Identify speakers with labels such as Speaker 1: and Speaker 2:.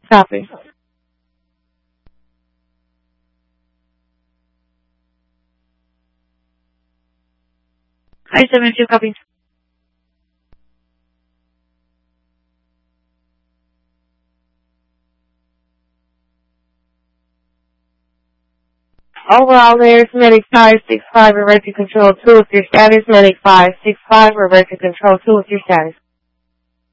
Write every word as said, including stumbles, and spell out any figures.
Speaker 1: Copy. I seven two copy. Overall, there's medic five six five, reverse to control two with your status. Medic five six five, reverse to control two with your status.